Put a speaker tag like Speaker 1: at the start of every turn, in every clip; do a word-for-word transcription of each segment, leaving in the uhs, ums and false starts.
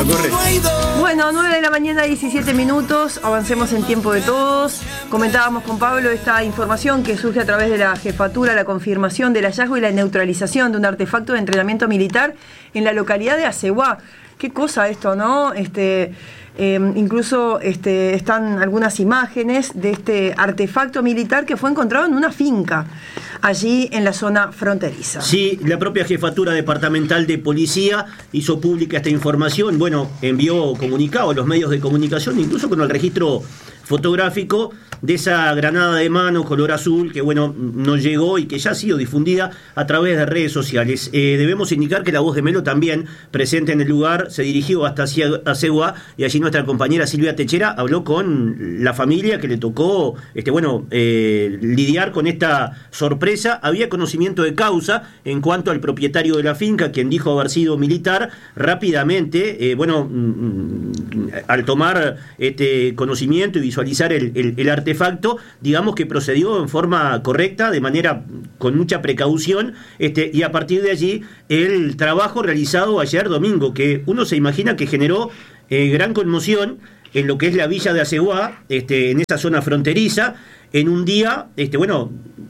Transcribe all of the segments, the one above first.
Speaker 1: corre.
Speaker 2: Bueno, nueve de la mañana, diecisiete minutos, avancemos en tiempo de todos. Comentábamos con Pablo esta información que surge a través de la jefatura, la confirmación del hallazgo y la neutralización de un artefacto de entrenamiento militar en la localidad de Aceguá. Qué cosa esto, ¿no? Este... Eh, incluso este, están algunas imágenes de este artefacto militar que fue encontrado en una finca allí en la zona fronteriza.
Speaker 1: Sí, la propia jefatura departamental de policía hizo pública esta información, bueno, envió comunicado a los medios de comunicación, incluso con el registro fotográfico de esa granada de mano color azul que bueno nos llegó y que ya ha sido difundida a través de redes sociales. Eh, debemos indicar que la voz de Melo también presente en el lugar se dirigió hasta Aceguá y allí nuestra compañera Silvia Techera habló con la familia que le tocó este bueno eh, lidiar con esta sorpresa. Había conocimiento de causa en cuanto al propietario de la finca, quien dijo haber sido militar. Rápidamente eh, bueno mm, al tomar este conocimiento y visualizar el, el, el artefacto, digamos que procedió en forma correcta, de manera con mucha precaución, este, y a partir de allí el trabajo realizado ayer domingo, que uno se imagina que generó eh, gran conmoción en lo que es la villa de Aceguá, este, en esa zona fronteriza, en un día, este, bueno,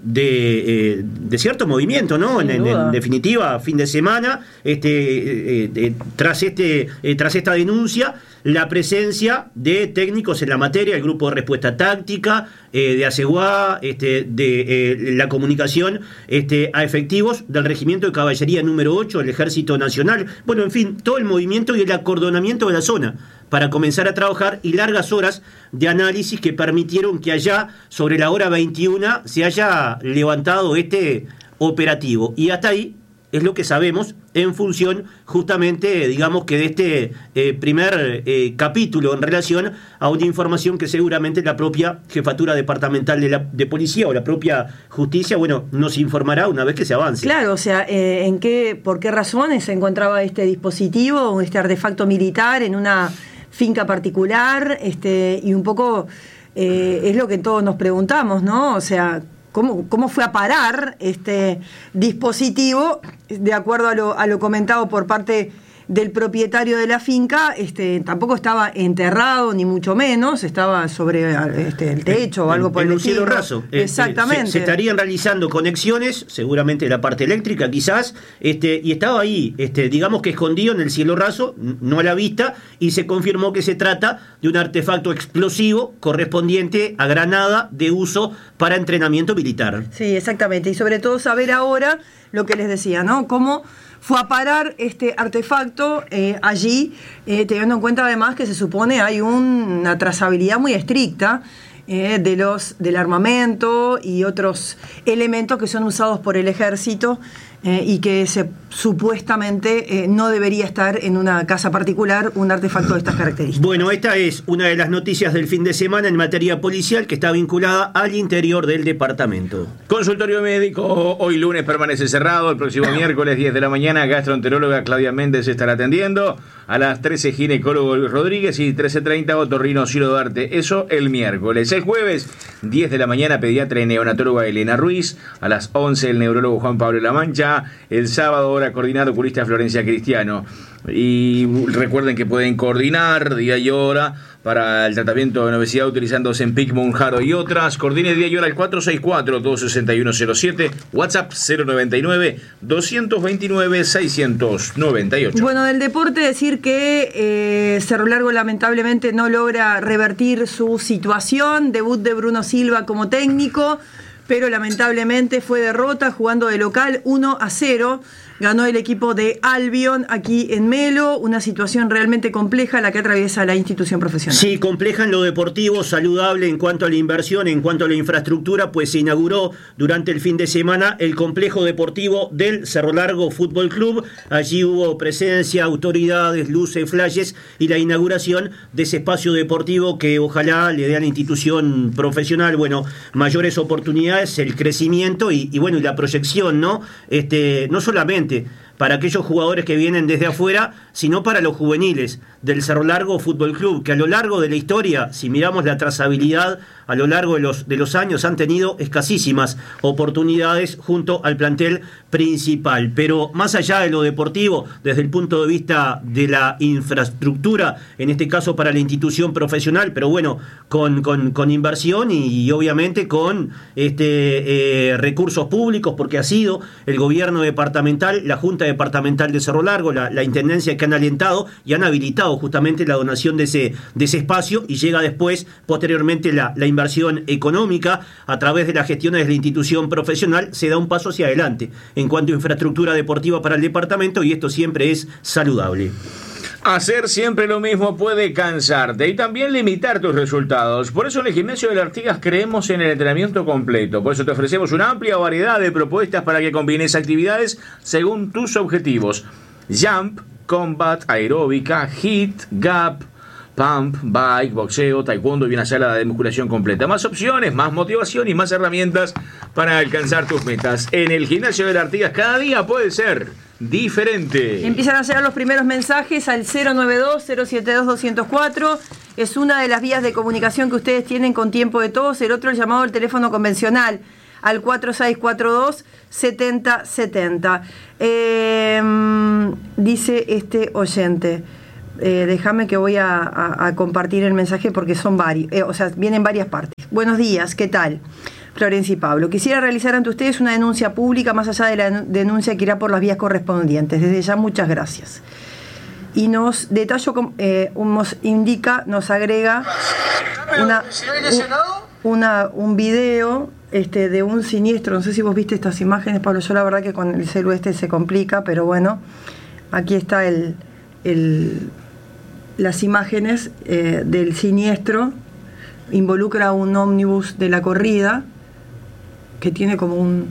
Speaker 1: de, eh, de cierto movimiento, ¿no? En, en, en definitiva, fin de semana, este, eh, eh, tras este, eh, tras esta denuncia, la presencia de técnicos en la materia, el grupo de respuesta táctica eh, de Aceguá, este, de eh, la comunicación este, a efectivos del Regimiento de Caballería número ocho, el Ejército Nacional, bueno, en fin, todo el movimiento y el acordonamiento de la zona para comenzar a trabajar y largas horas de análisis que permitieron que allá, sobre la hora veintiuna, se haya levantado este operativo. Y hasta ahí es lo que sabemos en función justamente, digamos que de este eh, primer eh, capítulo en relación a una información que seguramente la propia Jefatura Departamental de, la, de Policía o la propia Justicia, bueno, nos informará una vez que se avance.
Speaker 2: Claro, o sea, eh, ¿en qué, por qué razones se encontraba este dispositivo, este artefacto militar en una finca particular? Este, y un poco eh, es lo que todos nos preguntamos, ¿no? O sea, ¿Cómo, ¿Cómo fue a parar este dispositivo? De acuerdo a lo, a lo comentado por parte del propietario de la finca, este, tampoco estaba enterrado, ni mucho menos, estaba sobre este, el techo o algo por el estilo.
Speaker 1: En un cielo raso.
Speaker 2: Exactamente.
Speaker 1: Se, se estarían realizando conexiones, seguramente la parte eléctrica quizás, este, y estaba ahí, este, digamos que escondido en el cielo raso, no a la vista, y se confirmó que se trata de un artefacto explosivo correspondiente a granada de uso para entrenamiento militar.
Speaker 2: Sí, exactamente, y sobre todo saber ahora lo que les decía, ¿no? Cómo fue a parar este artefacto eh, allí, eh, teniendo en cuenta además que se supone hay un, una trazabilidad muy estricta eh, de los del armamento y otros elementos que son usados por el ejército eh, y que se, supuestamente eh, no debería estar en una casa particular un artefacto de estas características.
Speaker 1: Bueno, esta es una de las noticias del fin de semana en materia policial que está vinculada al interior del departamento.
Speaker 3: Consultorio médico hoy lunes permanece cerrado, el próximo miércoles diez de la mañana gastroenteróloga Claudia Méndez estará atendiendo, a las trece ginecólogo Luis Rodríguez y trece treinta otorrino Ciro Duarte, eso el miércoles. El jueves diez de la mañana pediatra y neonatóloga Elena Ruiz, a las once el neurólogo Juan Pablo La Mancha, el sábado hora coordinado oculista Florencia Cristiano. Y recuerden que pueden coordinar día y hora para el tratamiento de obesidad utilizando Ozempic, Mounjaro y otras. Coordine día y hora al cuatro seis cuatro, dos seis uno cero siete, WhatsApp cero nueve nueve, dos dos nueve, seis nueve ocho.
Speaker 2: Bueno, del deporte decir que eh, Cerro Largo lamentablemente no logra revertir su situación. Debut de Bruno Silva como técnico, pero lamentablemente fue derrota jugando de local uno a cero. Ganó el equipo de Albion aquí en Melo, una situación realmente compleja la que atraviesa la institución profesional.
Speaker 1: Sí, compleja en lo deportivo, saludable en cuanto a la inversión, en cuanto a la infraestructura, pues se inauguró durante el fin de semana el complejo deportivo del Cerro Largo Fútbol Club. Allí hubo presencia, autoridades, luces, flashes y la inauguración de ese espacio deportivo que ojalá le dé a la institución profesional, bueno, mayores oportunidades, el crecimiento y, y bueno, y la proyección, ¿no? Este, no solamente para aquellos jugadores que vienen desde afuera, sino para los juveniles del Cerro Largo Fútbol Club, que a lo largo de la historia, si miramos la trazabilidad, a lo largo de los, de los años han tenido escasísimas oportunidades junto al plantel principal. Pero más allá de lo deportivo, desde el punto de vista de la infraestructura, en este caso para la institución profesional, pero bueno, con, con, con inversión y, y obviamente con este, eh, recursos públicos, porque ha sido el gobierno departamental, la Junta Departamental de Cerro Largo, la, la Intendencia, que han alentado y han habilitado justamente la donación de ese, de ese espacio, y llega después, posteriormente, la, la inversión económica a través de las gestiones de la institución profesional. Se da un paso hacia adelante en cuanto a infraestructura deportiva para el departamento, y esto siempre es saludable.
Speaker 3: Hacer siempre lo mismo puede cansarte y también limitar tus resultados. Por eso en el Gimnasio del Artigas creemos en el entrenamiento completo. Por eso te ofrecemos una amplia variedad de propuestas para que combines actividades según tus objetivos. Jump, combat, aeróbica, hit, gap, pump, bike, boxeo, taekwondo y una sala de musculación completa. Más opciones, más motivación y más herramientas para alcanzar tus metas. En el Gimnasio del Artigas cada día puede ser diferente.
Speaker 2: Empiezan a llegar los primeros mensajes al cero nueve dos, cero siete dos, dos cero cuatro. Es una de las vías de comunicación que ustedes tienen con Tiempo de Todos. El otro, el llamado al teléfono convencional al cuatro seis cuatro dos, siete cero siete cero. Eh, dice este oyente, eh, déjame que voy a, a, a compartir el mensaje porque son varios, eh, o sea, vienen varias partes. Buenos días, ¿qué tal? Florencia y Pablo, quisiera realizar ante ustedes una denuncia pública más allá de la denuncia que irá por las vías correspondientes. Desde ya, muchas gracias. Y nos detallo, eh, nos indica, nos agrega una, un, una, un video este, de un siniestro. No sé si vos viste estas imágenes, Pablo. Yo la verdad que con el celu este se complica, pero bueno, aquí está el, el, las imágenes eh, del siniestro. Involucra un ómnibus de la corrida que tiene como un...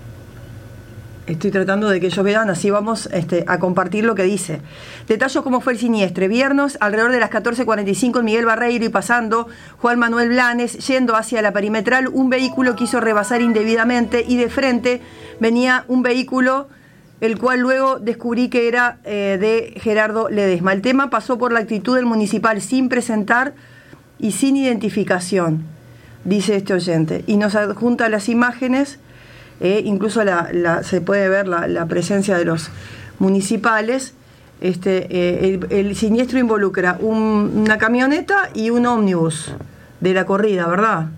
Speaker 2: Estoy tratando de que ellos vean, así vamos este, a compartir lo que dice. Detallo cómo fue el siniestro. Viernes, alrededor de las catorce cuarenta y cinco, en Miguel Barreiro y pasando Juan Manuel Blanes, yendo hacia la perimetral, un vehículo quiso rebasar indebidamente y de frente venía un vehículo, el cual luego descubrí que era eh, de Gerardo Ledesma. El tema pasó por la actitud del municipal sin presentar y sin identificación, dice este oyente, y nos adjunta las imágenes, eh, incluso la, la, se puede ver la, la presencia de los municipales. Este, eh, el, el siniestro involucra un, una camioneta y un ómnibus de la corrida, ¿verdad?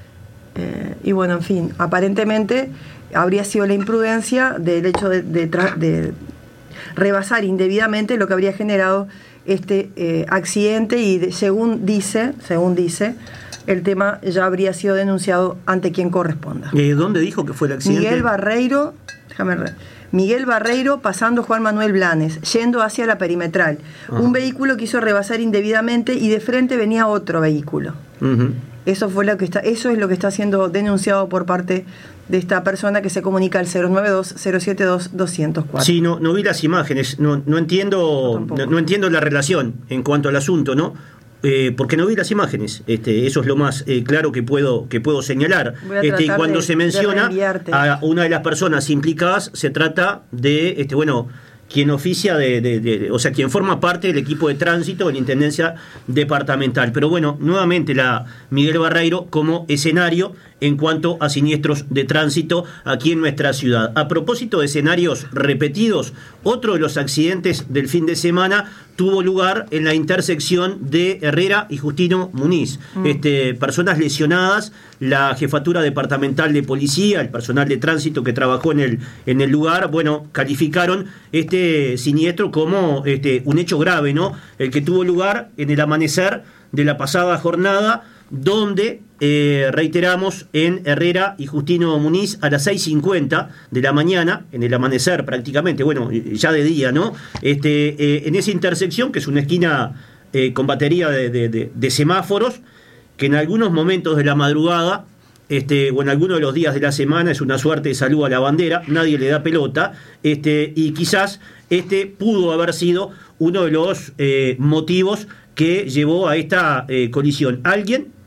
Speaker 2: Eh, y bueno, en fin, aparentemente habría sido la imprudencia del hecho de, de, de rebasar indebidamente, lo que habría generado este eh, accidente, y de, según dice, según dice, el tema ya habría sido denunciado ante quien corresponda.
Speaker 1: Eh, ¿Dónde dijo que fue el accidente?
Speaker 2: Miguel Barreiro, déjame ver, Miguel Barreiro pasando Juan Manuel Blanes, yendo hacia la perimetral. Ajá. Un vehículo quiso rebasar indebidamente y de frente venía otro vehículo. Uh-huh. Eso fue lo que está, eso es lo que está siendo denunciado por parte de esta persona que se comunica al cero nueve dos, cero siete dos, dos cero cuatro.
Speaker 1: Sí, no, no vi las imágenes, no, no entiendo, no, no entiendo la relación en cuanto al asunto, ¿no? Eh, porque no vi las imágenes, este, eso es lo más eh, claro que puedo que puedo señalar. Este, y cuando de, se menciona a una de las personas implicadas, se trata de, este, bueno, quien oficia de, de, de, o sea, quien forma parte del equipo de tránsito de la Intendencia Departamental. Pero bueno, nuevamente la Miguel Barreiro como escenario en cuanto a siniestros de tránsito aquí en nuestra ciudad. A propósito de escenarios repetidos, otro de los accidentes del fin de semana tuvo lugar en la intersección de Herrera y Justino Muniz. Mm. Este, personas lesionadas, la Jefatura Departamental de Policía, el personal de tránsito que trabajó en el, en el lugar, bueno, calificaron este siniestro como este, un hecho grave, ¿no? El que tuvo lugar en el amanecer de la pasada jornada, donde, eh, reiteramos, en Herrera y Justino Muniz a las seis cincuenta de la mañana, en el amanecer prácticamente, bueno, ya de día, ¿no? Este, eh, en esa intersección, que es una esquina eh, con batería de, de, de, de semáforos, que en algunos momentos de la madrugada, este, o en algunos de los días de la semana, es una suerte de saludo a la bandera, nadie le da pelota, este, y quizás este pudo haber sido uno de los eh, motivos que llevó a esta eh, colisión. Alguien,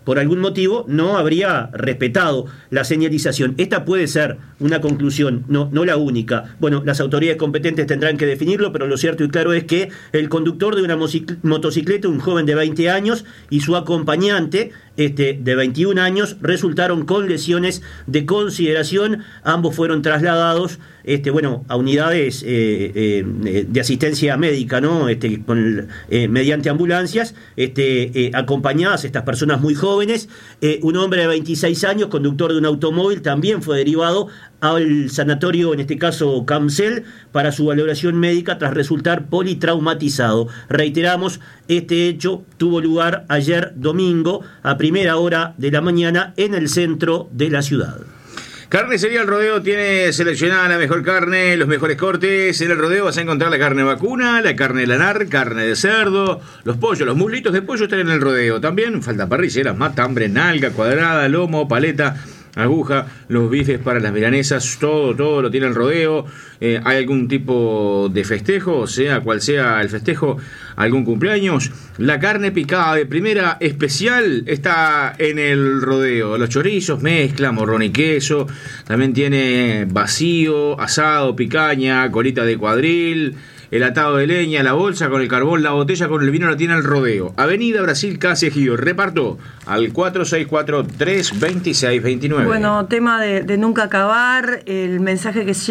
Speaker 1: por algún motivo no habría respetado la señalización. Esta puede ser una conclusión, no, no la única. Bueno, las autoridades competentes tendrán que definirlo, pero lo cierto y claro es que el conductor de una motocicleta, un joven de veinte años, y su acompañante este, de veintiún años, resultaron con lesiones de consideración. Ambos fueron trasladados este, bueno, a unidades eh, eh, de asistencia médica, ¿no? Este, con, eh, mediante ambulancias, este, eh, acompañadas estas personas muy jóvenes. Eh, un hombre de veintiséis años, conductor de un automóvil, también fue derivado al sanatorio, en este caso Camcel, para su valoración médica tras resultar politraumatizado. Reiteramos, este hecho tuvo lugar ayer domingo a primera hora de la mañana en el centro de la ciudad.
Speaker 3: Carnicería El Rodeo tiene seleccionada la mejor carne, los mejores cortes. En El Rodeo vas a encontrar la carne vacuna, la carne de lanar, carne de cerdo, los pollos, los muslitos de pollo están en El Rodeo. También falta parrilleras, matambre, nalga, cuadrada, lomo, paleta, aguja, los bifes para las milanesas, todo, todo lo tiene El Rodeo. Eh, ¿Hay algún tipo de festejo? Sea cual sea el festejo, algún cumpleaños. La carne picada de primera especial está en El Rodeo. Los chorizos, mezcla, morrón y queso. También tiene vacío, asado, picaña, colita de cuadril, el atado de leña, la bolsa con el carbón, la botella con el vino la tiene El Rodeo. Avenida Brasil, casi Ejido. Reparto al cuatro seis cuatro, tres dos seis dos nueve.
Speaker 2: Bueno, tema de, de nunca acabar. El mensaje que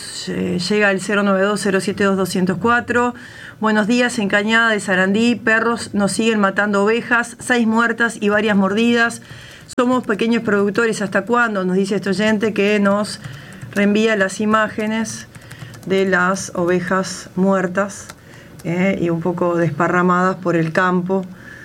Speaker 2: llega al cero nueve dos, cero siete dos, dos cero cuatro. Buenos días, en Cañada de Sarandí. Perros nos siguen matando ovejas. Seis muertas y varias mordidas. Somos pequeños productores. ¿Hasta cuándo? Nos dice este oyente que nos reenvía las imágenes de las ovejas muertas eh, y un poco desparramadas por el campo.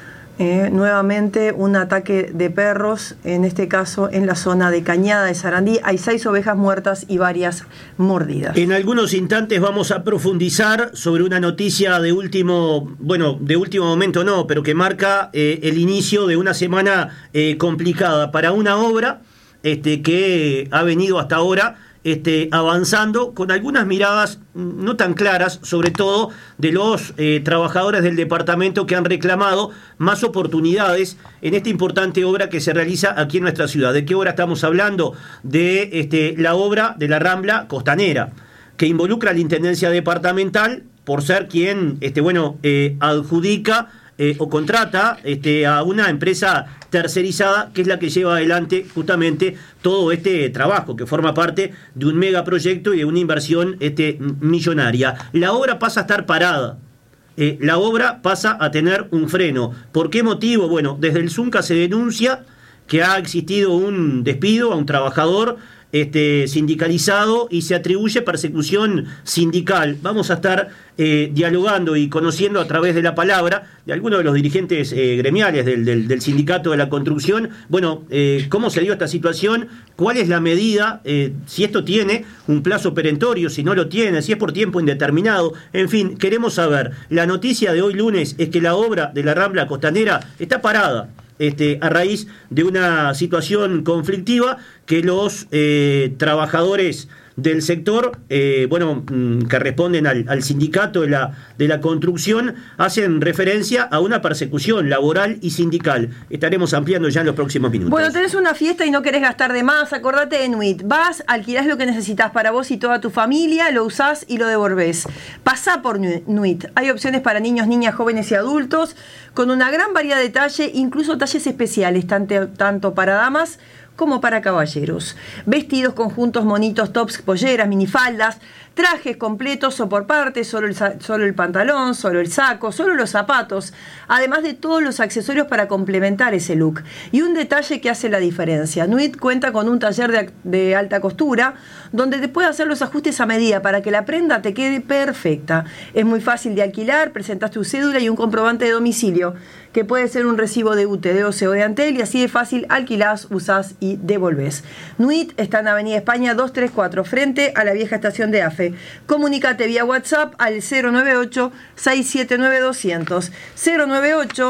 Speaker 2: Eh, nuevamente un ataque de perros, en este caso en la zona de Cañada de Sarandí. Hay seis ovejas muertas y varias mordidas.
Speaker 1: En algunos instantes vamos a profundizar sobre una noticia de último, bueno, de último momento no, pero que marca eh, el inicio de una semana eh, complicada para una obra este, que ha venido hasta ahora Este, avanzando con algunas miradas no tan claras, sobre todo de los eh, trabajadores del departamento que han reclamado más oportunidades en esta importante obra que se realiza aquí en nuestra ciudad. ¿De qué obra estamos hablando? De este, la obra de la Rambla Costanera, que involucra a la Intendencia Departamental por ser quien este, bueno, eh, adjudica eh, o contrata este, a una empresa tercerizada, que es la que lleva adelante justamente todo este trabajo, que forma parte de un megaproyecto y de una inversión este, millonaria. La obra pasa a estar parada. Eh, la obra pasa a tener un freno. ¿Por qué motivo? Bueno, desde el Zunca se denuncia que ha existido un despido a un trabajador Este, sindicalizado y se atribuye persecución sindical. Vamos a estar eh, dialogando y conociendo a través de la palabra de algunos de los dirigentes eh, gremiales del, del, del sindicato de la construcción, bueno, eh, cómo se dio esta situación, cuál es la medida, eh, si esto tiene un plazo perentorio, si no lo tiene, si es por tiempo indeterminado, en fin, queremos saber. La noticia de hoy lunes es que la obra de la Rambla Costanera está parada. Este, a raíz de una situación conflictiva que los eh, trabajadores del sector, eh, bueno, que responden al, al sindicato de la, de la construcción, hacen referencia a una persecución laboral y sindical. Estaremos ampliando ya en los próximos minutos.
Speaker 2: Bueno, tenés una fiesta y no querés gastar de más, acordate de Nuit. Vas, alquilás lo que necesitas para vos y toda tu familia, lo usás y lo devolvés. Pasá por Nuit. Hay opciones para niños, niñas, jóvenes y adultos, con una gran variedad de talles, incluso talles especiales, tanto, tanto para damas como para caballeros. Vestidos, conjuntos, monitos, tops, polleras, minifaldas, trajes completos o por partes, solo el, solo el pantalón, solo el saco, solo los zapatos, además de todos los accesorios para complementar ese look. Y un detalle que hace la diferencia: Nuit cuenta con un taller de, de alta costura donde te puede hacer los ajustes a medida para que la prenda te quede perfecta. Es muy fácil de alquilar, presentás tu cédula y un comprobante de domicilio, que puede ser un recibo de U T E, de O C E o de Antel, y así de fácil alquilás, usás y devolvés. Nuit está en Avenida España doscientos treinta y cuatro, frente a la vieja estación de AFE. Comunícate vía WhatsApp al cero nueve ocho, seis siete nueve, doscientos. cero nueve ocho,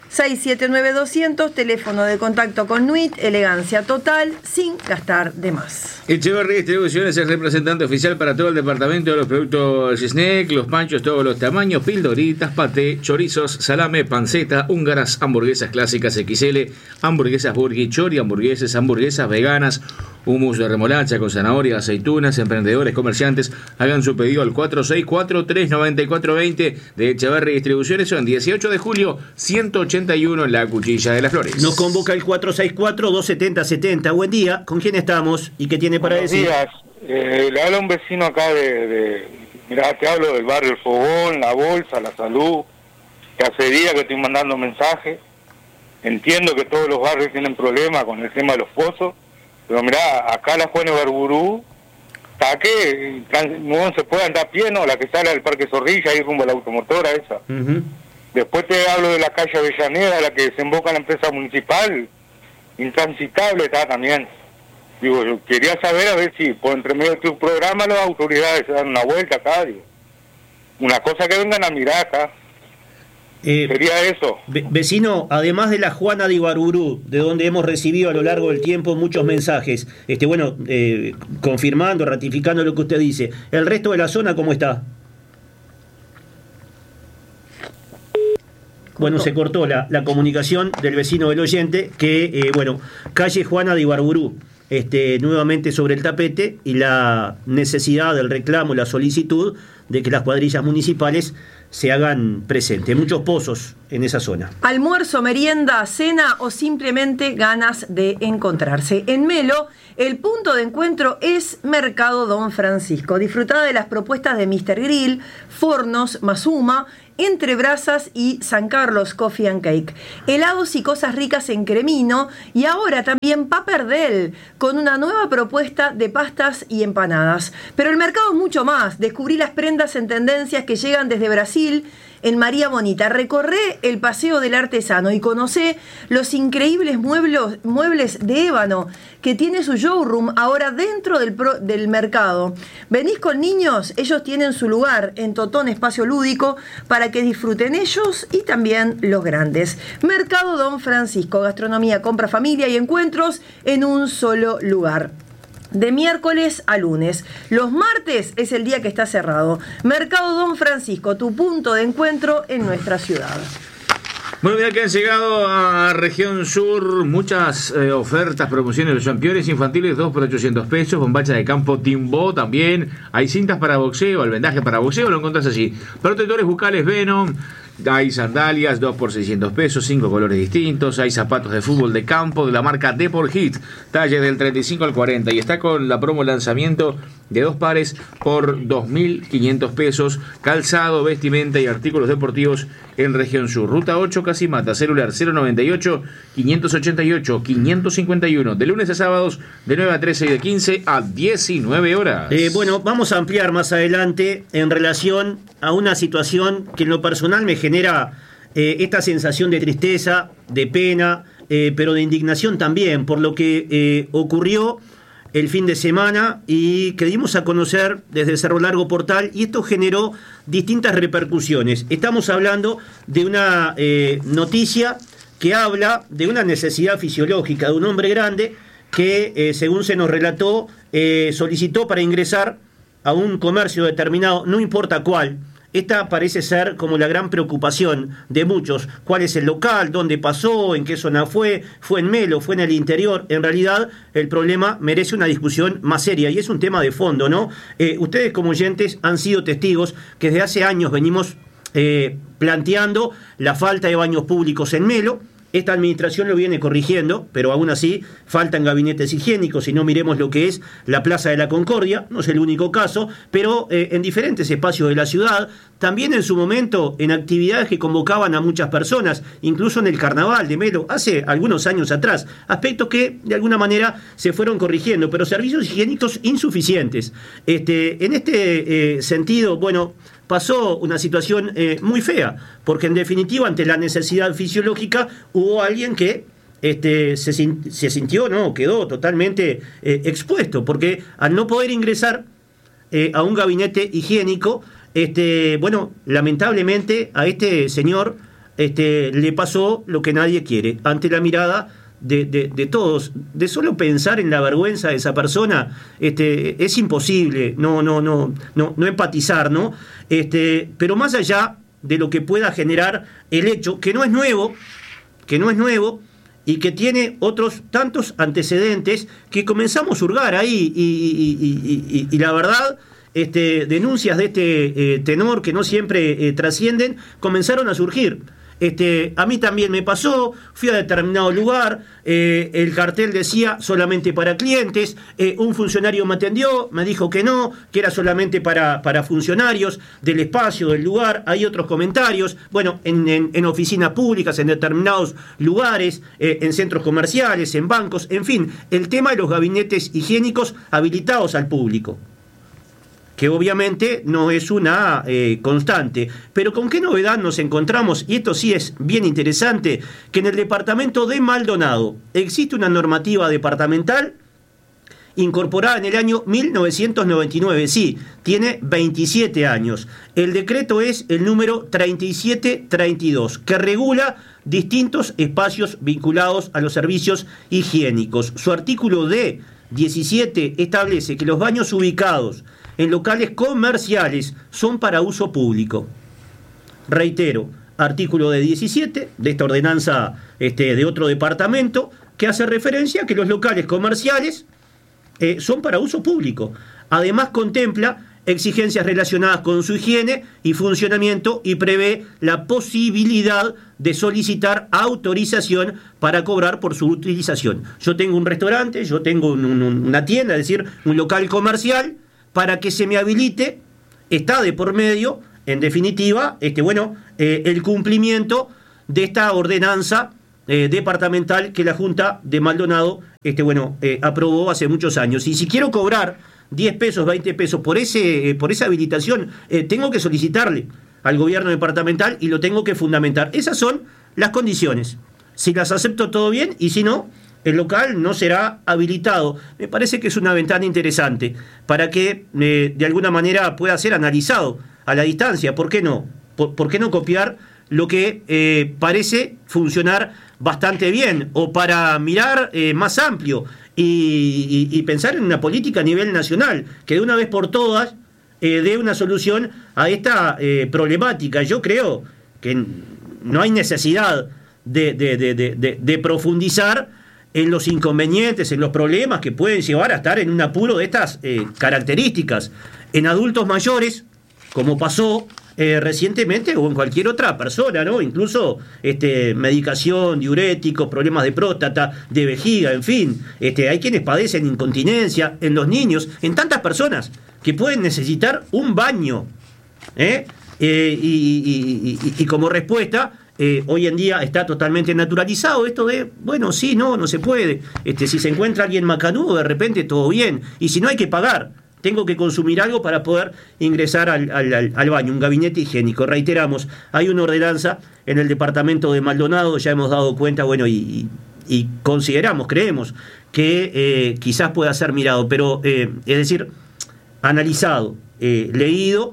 Speaker 2: seis siete nueve doscientos, teléfono de contacto con N U I T, elegancia total, sin gastar de más.
Speaker 3: Echeverry Distribuciones es el representante oficial para todo el departamento de los productos Snack, los panchos, todos los tamaños, pildoritas, paté, chorizos, salame, panceta, húngaras, hamburguesas clásicas equis ele, hamburguesas burger, chori, hamburguesas, hamburguesas veganas, hummus de remolacha con zanahoria, aceitunas, emprendedores, comerciantes, hagan su pedido al cuatro seis cuatro, tres nueve cuatro dos cero de Echeverry Distribuciones, son dieciocho de julio, ciento ochenta y uno en la Cuchilla de las Flores.
Speaker 1: Nos convoca el cuatro seis cuatro, dos siete cero siete cero. Buen día, ¿con quién estamos y qué tiene para
Speaker 4: Buenos
Speaker 1: decir?
Speaker 4: días, eh, le habla un vecino acá de, de, mirá, te hablo del barrio El Fogón, La Bolsa, La Salud, que hace días que estoy mandando mensajes. Entiendo que todos los barrios tienen problemas con el tema de los pozos, pero mirá, acá la Juan Barburú, ¿para qué? No se puede andar a pie, ¿no? La que sale del Parque Zorrilla, ahí rumbo a la automotora esa. Uh-huh. Después te hablo de la calle Avellaneda, la que desemboca en la empresa municipal, intransitable está también. Digo, yo quería saber a ver si por entre medio de tu programa las autoridades se dan una vuelta acá, digo. Una cosa que vengan a mirar acá. Eh, Sería eso.
Speaker 1: Ve- vecino, además de la Juana de Ibarburú, de donde hemos recibido a lo largo del tiempo muchos mensajes, este bueno, eh, confirmando, ratificando lo que usted dice, ¿el resto de la zona cómo está? Bueno, se cortó la, la comunicación del vecino del oyente, que, eh, bueno, calle Juana de Ibarburú, este, nuevamente sobre el tapete, y la necesidad del reclamo, la solicitud de que las cuadrillas municipales se hagan presentes. Muchos pozos en esa zona.
Speaker 2: Almuerzo, merienda, cena o simplemente ganas de encontrarse. En Melo, el punto de encuentro es Mercado Don Francisco. Disfruta de las propuestas de míster Grill, Fornos, Mazuma, Entre Brasas y San Carlos Coffee and Cake. Helados y cosas ricas en Cremino, y ahora también Paperdel, con una nueva propuesta de pastas y empanadas. Pero el mercado es mucho más. Descubrí las prendas en tendencias que llegan desde Brasil en María Bonita. Recorré el Paseo del Artesano y conocé los increíbles muebles, muebles de ébano que tiene su showroom ahora dentro del, pro, del mercado. Venís con niños, ellos tienen su lugar en Totón Espacio Lúdico para que disfruten ellos y también los grandes. Mercado Don Francisco, gastronomía, compra, familia y encuentros en un solo lugar. De miércoles a lunes. Los martes es el día que está cerrado. Mercado Don Francisco, tu punto de encuentro en nuestra ciudad.
Speaker 3: Bueno, mira que han llegado a Región Sur muchas eh, ofertas, promociones de los campeones infantiles, dos por ochocientos pesos, bombacha de campo Timbo también, hay cintas para boxeo, el vendaje para boxeo, lo encontrás así, protectores bucales Venom, hay sandalias, dos por seiscientos pesos, cinco colores distintos, hay zapatos de fútbol de campo de la marca Deport Hit, talle del treinta y cinco al cuarenta, y está con la promo lanzamiento de dos pares por dos mil quinientos pesos, calzado, vestimenta y artículos deportivos en Región Sur. Ruta ocho, Casimata, celular cero noventa y ocho, quinientos ochenta y ocho, quinientos cincuenta y uno, de lunes a sábados de nueve a trece y de quince a diecinueve horas.
Speaker 1: Eh, bueno, vamos a ampliar más adelante en relación a una situación que en lo personal me genera eh, esta sensación de tristeza, de pena, eh, pero de indignación también, por lo que eh, ocurrió el fin de semana y que dimos a conocer desde Cerro Largo Portal, y esto generó distintas repercusiones. Estamos hablando de una eh, noticia que habla de una necesidad fisiológica de un hombre grande que, eh, según se nos relató, eh, solicitó para ingresar a un comercio determinado, no importa cuál. Esta parece ser como la gran preocupación de muchos. ¿Cuál es el local? ¿Dónde pasó? ¿En qué zona fue? ¿Fue en Melo? ¿Fue en el interior? En realidad, el problema merece una discusión más seria y es un tema de fondo, ¿no? Eh, ustedes como oyentes han sido testigos que desde hace años venimos eh, planteando la falta de baños públicos en Melo. Esta administración lo viene corrigiendo, pero aún así faltan gabinetes higiénicos. Si no, miremos lo que es la Plaza de la Concordia, no es el único caso, pero eh, en diferentes espacios de la ciudad, también en su momento en actividades que convocaban a muchas personas, incluso en el Carnaval de Melo, hace algunos años atrás, aspectos que de alguna manera se fueron corrigiendo, pero servicios higiénicos insuficientes. Este, en este eh, sentido, bueno, pasó una situación eh, muy fea, porque en definitiva, ante la necesidad fisiológica, hubo alguien que este, se, se sintió, no, quedó totalmente eh, expuesto, porque al no poder ingresar eh, a un gabinete higiénico, este, bueno, lamentablemente a este señor este, le pasó lo que nadie quiere. Ante la mirada de, de, de todos, de solo pensar en la vergüenza de esa persona, este, es imposible no, no, no, no, no empatizar, ¿no? Este, pero más allá de lo que pueda generar el hecho, que no es nuevo, que no es nuevo, y que tiene otros tantos antecedentes que comenzamos a hurgar ahí, y, y, y, y, y la verdad, este, denuncias de este eh, tenor que no siempre eh, trascienden, comenzaron a surgir. Este, a mí también me pasó, fui a determinado lugar, eh, el cartel decía solamente para clientes, eh, un funcionario me atendió, me dijo que no, que era solamente para, para funcionarios del espacio, del lugar, hay otros comentarios, bueno, en, en, en oficinas públicas, en determinados lugares, eh, en centros comerciales, en bancos, en fin, el tema de los gabinetes higiénicos habilitados al público, que obviamente no es una eh, constante. Pero ¿con qué novedad nos encontramos? Y esto sí es bien interesante, que en el departamento de Maldonado existe una normativa departamental incorporada en el año mil novecientos noventa y nueve, sí, tiene veintisiete años. El decreto es el número treinta y siete treinta y dos, que regula distintos espacios vinculados a los servicios higiénicos. Su artículo D diecisiete establece que los baños ubicados en locales comerciales son para uso público. Reitero, artículo de diecisiete de esta ordenanza este, de otro departamento, que hace referencia a que los locales comerciales eh, son para uso público. Además contempla exigencias relacionadas con su higiene y funcionamiento y prevé la posibilidad de solicitar autorización para cobrar por su utilización. Yo tengo un restaurante, yo tengo un, un, una tienda, es decir, un local comercial. Para que se me habilite, está de por medio, en definitiva, este, bueno, eh, el cumplimiento de esta ordenanza eh, departamental que la Junta de Maldonado este, bueno, eh, aprobó hace muchos años. Y si quiero cobrar diez pesos, veinte pesos por, ese, eh, por esa habilitación, eh, tengo que solicitarle al gobierno departamental y lo tengo que fundamentar. Esas son las condiciones. Si las acepto, todo bien, y si no, el local no será habilitado. Me parece que es una ventana interesante para que eh, de alguna manera pueda ser analizado a la distancia. ¿Por qué no? ¿Por, por qué no copiar lo que eh, parece funcionar bastante bien? O para mirar eh, más amplio y, y, y pensar en una política a nivel nacional que de una vez por todas eh, dé una solución a esta eh, problemática. Yo creo que no hay necesidad de, de, de, de, de, de profundizar en los inconvenientes, en los problemas que pueden llevar a estar en un apuro de estas eh, características. En adultos mayores, como pasó eh, recientemente, o en cualquier otra persona, ¿no? Incluso este, medicación, diuréticos, problemas de próstata, de vejiga, en fin. Este, hay quienes padecen incontinencia, en los niños, en tantas personas que pueden necesitar un baño. ¿eh? Eh, y, y, y, y, y como respuesta, Eh, hoy en día está totalmente naturalizado esto de, bueno, sí, no, no se puede. Este, si se encuentra alguien macanudo, de repente todo bien. Y si no, hay que pagar. Tengo que consumir algo para poder ingresar al, al, al baño, un gabinete higiénico. Reiteramos, hay una ordenanza en el departamento de Maldonado, ya hemos dado cuenta, bueno, y, y, y consideramos, creemos, que eh, quizás pueda ser mirado, pero, eh, es decir, analizado, eh, leído,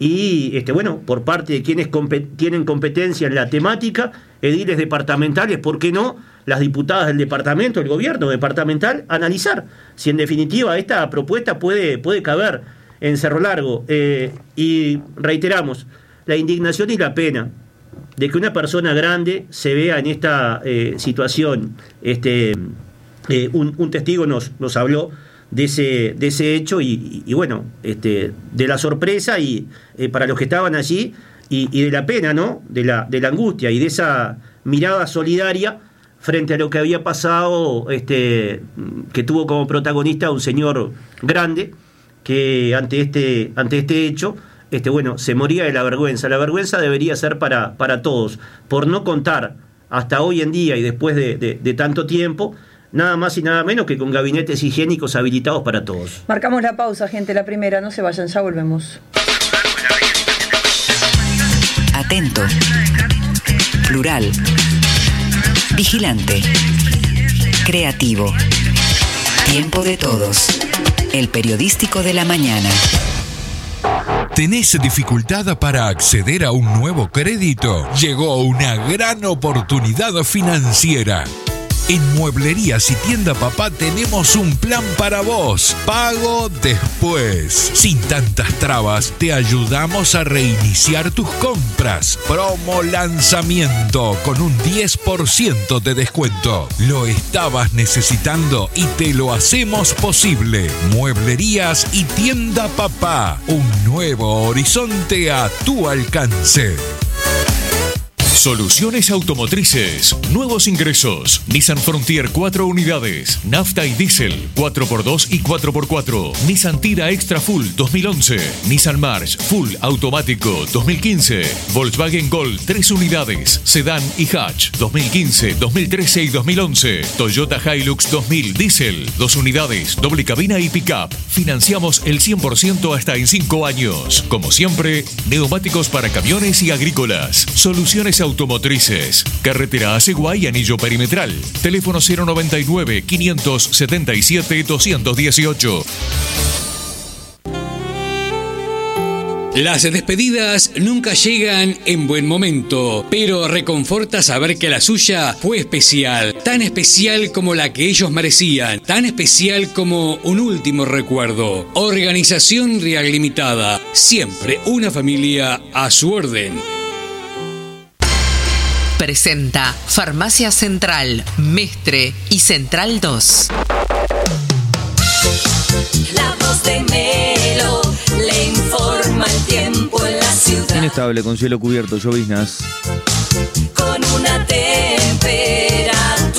Speaker 1: y este bueno por parte de quienes compet- tienen competencia en la temática, ediles departamentales, ¿por qué no? Las diputadas del departamento, el gobierno departamental, analizar si en definitiva esta propuesta puede, puede caber en Cerro Largo. Eh, y reiteramos, la indignación y la pena de que una persona grande se vea en esta eh, situación. Este, eh, un, un testigo nos, nos habló de ese, de ese hecho y, y, y bueno, este, de la sorpresa y eh, para los que estaban allí y, y de la pena, ¿no? De la, de la angustia y de esa mirada solidaria frente a lo que había pasado, este, que tuvo como protagonista un señor grande que ante este, ante este hecho, este, bueno, se moría de la vergüenza. La vergüenza debería ser para, para todos, por no contar hasta hoy en día y después de, de, de tanto tiempo, nada más y nada menos que con gabinetes higiénicos habilitados para todos.
Speaker 2: Marcamos la pausa, gente, la primera, no se vayan, ya volvemos.
Speaker 5: Atento, plural, vigilante, creativo, tiempo de todos, el periodístico de la mañana.
Speaker 6: ¿Tenés dificultad para acceder a un nuevo crédito? Llegó una gran oportunidad financiera. En Mueblerías y Tienda Papá tenemos un plan para vos. Pago después. Sin tantas trabas, te ayudamos a reiniciar tus compras. Promo lanzamiento con un diez por ciento de descuento. Lo estabas necesitando y te lo hacemos posible. Mueblerías y Tienda Papá. Un nuevo horizonte a tu alcance.
Speaker 7: Soluciones automotrices, nuevos ingresos, Nissan Frontier cuatro unidades, nafta y diésel, cuatro por dos y cuatro por cuatro, Nissan Tira Extra Full dos mil once, Nissan March Full Automático dos mil quince, Volkswagen Gol tres unidades, Sedán y Hatch dos mil quince, dos mil trece y dos mil once, Toyota Hilux dos mil diésel, dos unidades, doble cabina y pick-up, financiamos el cien por ciento hasta en cinco años, como siempre, neumáticos para camiones y agrícolas, soluciones automotrices, carretera Aceguay, anillo perimetral, teléfono cero noventa y nueve, quinientos setenta y siete, doscientos dieciocho.
Speaker 8: Las despedidas nunca llegan en buen momento, pero reconforta saber que la suya fue especial, tan especial como la que ellos merecían, tan especial como un último recuerdo. Organización Real Limitada, siempre una familia a su orden.
Speaker 9: Presenta Farmacia Central, Mestre y Central dos.
Speaker 10: La voz de Melo le informa el tiempo en la ciudad.
Speaker 3: Inestable, con cielo cubierto, lloviznas.
Speaker 10: Con una temperatura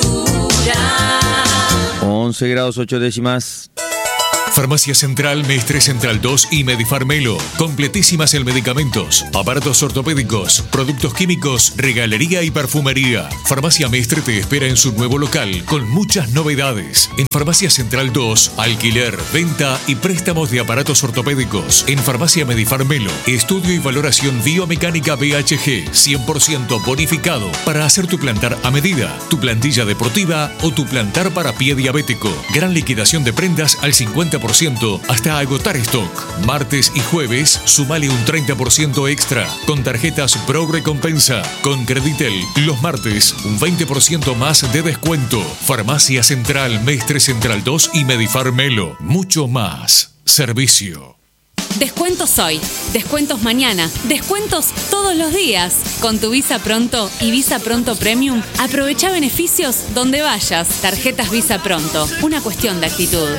Speaker 3: once grados ocho décimas.
Speaker 7: Farmacia Central, Mestre Central dos y Medifarmelo. Completísimas en medicamentos, aparatos ortopédicos, productos químicos, regalería y perfumería. Farmacia Mestre te espera en su nuevo local con muchas novedades. En Farmacia Central dos, alquiler, venta y préstamos de aparatos ortopédicos. En Farmacia Medifarmelo, estudio y valoración biomecánica B H G, cien por ciento bonificado para hacer tu plantar a medida, tu plantilla deportiva o tu plantar para pie diabético. Gran liquidación de prendas al cincuenta por ciento hasta agotar stock. Martes y jueves, sumale un treinta por ciento extra con tarjetas Pro Recompensa. Con Creditel, los martes, un veinte por ciento más de descuento. Farmacia Central, Mestre Central dos y Medifarmelo. Mucho más servicio.
Speaker 11: Descuentos hoy, descuentos mañana, descuentos todos los días. Con tu Visa Pronto y Visa Pronto Premium, aprovecha beneficios donde vayas. Tarjetas Visa Pronto, una cuestión de actitud.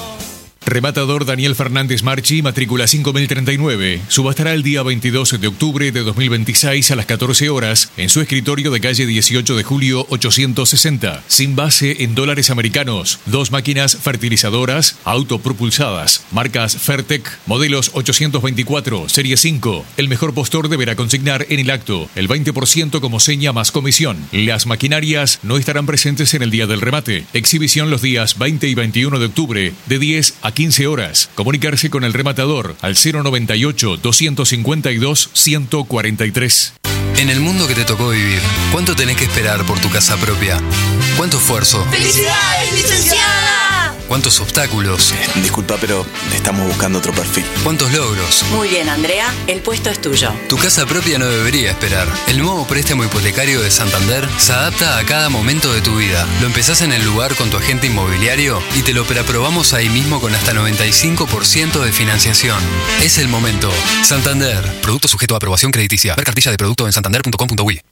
Speaker 7: Rematador Daniel Fernández Marchi, matrícula cinco mil treinta y nueve, subastará el día veintidós de octubre de dos mil veintiséis a las catorce horas en su escritorio de calle dieciocho de julio ochocientos sesenta, sin base en dólares americanos, dos máquinas fertilizadoras autopropulsadas, marcas Fertec, modelos ochocientos veinticuatro, serie cinco. El mejor postor deberá consignar en el acto el veinte por ciento como seña más comisión. Las maquinarias no estarán presentes en el día del remate. Exhibición los días veinte y veintiuno de octubre de diez a quince horas. Comunicarse con el rematador al cero noventa y ocho, doscientos cincuenta y dos, ciento cuarenta y tres.
Speaker 12: En el mundo que te tocó vivir, ¿cuánto tenés que esperar por tu casa propia? ¿Cuánto esfuerzo?
Speaker 10: ¡Felicidades, licenciada!
Speaker 12: ¿Cuántos obstáculos?
Speaker 13: Disculpa, pero estamos buscando otro perfil.
Speaker 12: ¿Cuántos logros?
Speaker 14: Muy bien, Andrea, el puesto es tuyo.
Speaker 12: Tu casa propia no debería esperar. El nuevo préstamo hipotecario de Santander se adapta a cada momento de tu vida. Lo empezás en el lugar con tu agente inmobiliario y te lo preaprobamos ahí mismo con hasta noventa y cinco por ciento de financiación. Es el momento. Santander. Producto sujeto a aprobación crediticia. Ver cartilla de producto en santander punto com punto uy.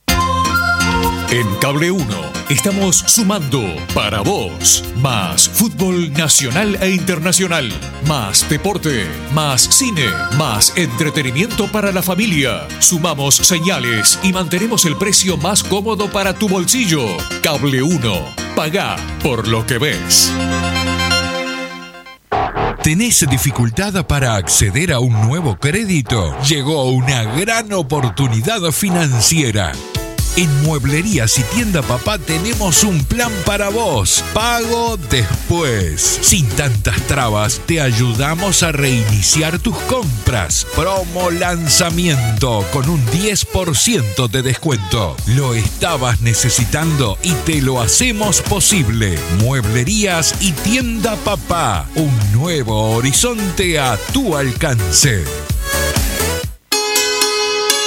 Speaker 7: En Cable uno estamos sumando para vos más fútbol nacional e internacional, más deporte, más cine, más entretenimiento para la familia. Sumamos señales y mantenemos el precio más cómodo para tu bolsillo. Cable uno, pagá por lo que ves.
Speaker 6: ¿Tenés dificultad para acceder a un nuevo crédito? Llegó una gran oportunidad financiera. En Mueblerías y Tienda Papá tenemos un plan para vos. Pago después. Sin tantas trabas, te ayudamos a reiniciar tus compras. Promo lanzamiento con un diez por ciento de descuento. Lo estabas necesitando y te lo hacemos posible. Mueblerías y Tienda Papá. Un nuevo horizonte a tu alcance.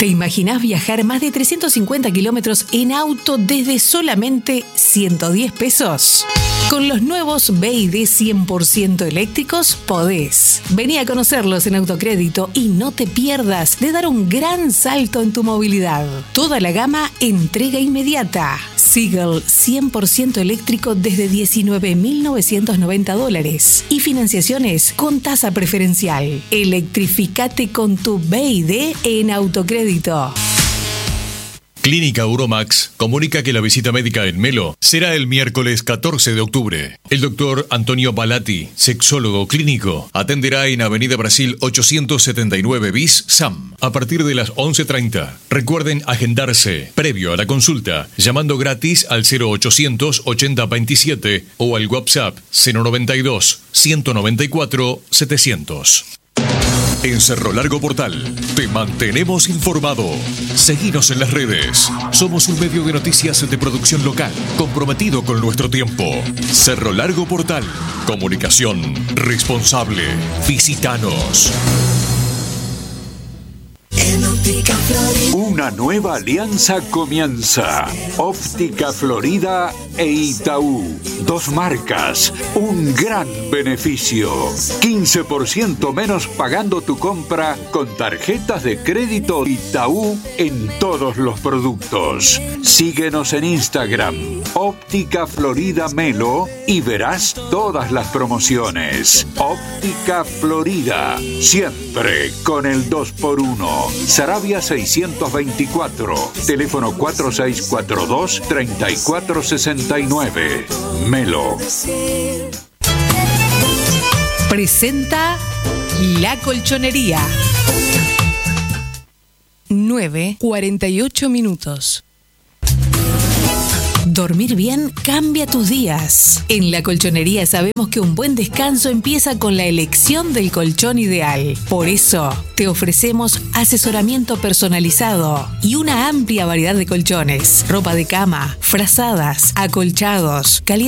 Speaker 15: ¿Te imaginás viajar más de trescientos cincuenta kilómetros en auto desde solamente ciento diez pesos? Con los nuevos B Y D cien por ciento eléctricos podés. Vení a conocerlos en Autocrédito y no te pierdas de dar un gran salto en tu movilidad. Toda la gama entrega inmediata. Seagull cien por ciento eléctrico desde diecinueve mil novecientos noventa dólares y financiaciones con tasa preferencial. Electrificate con tu B Y D en Autocrédito.
Speaker 7: Clínica Uromax comunica que la visita médica en Melo será el miércoles catorce de octubre. El doctor Antonio Balati, sexólogo clínico, atenderá en Avenida Brasil ochocientos setenta y nueve bis S A M a partir de las once treinta. Recuerden agendarse previo a la consulta llamando gratis al cero ochocientos ochenta veintisiete o al WhatsApp cero noventa y dos ciento noventa y cuatro setecientos. En Cerro Largo Portal te mantenemos informado. Seguinos en las redes. Somos un medio de noticias de producción local, comprometido con nuestro tiempo. Cerro Largo Portal. Comunicación responsable. Visítanos.
Speaker 16: Una nueva alianza comienza. Óptica Florida e Itaú. Dos marcas, un gran beneficio. quince por ciento menos pagando tu compra con tarjetas de crédito Itaú en todos los productos. Síguenos en Instagram, Óptica Florida Melo, y verás todas las promociones. Óptica Florida, siempre con el dos por uno. Sarabia seiscientos veinticuatro, teléfono cuatro seis cuatro dos, tres cuatro seis nueve. Melo.
Speaker 15: Presenta La Colchonería. nueve cuarenta y ocho minutos. Dormir bien cambia tus días. En La Colchonería sabemos que un buen descanso empieza con la elección del colchón ideal. Por eso, te ofrecemos asesoramiento personalizado y una amplia variedad de colchones, ropa de cama, frazadas, acolchados, calidad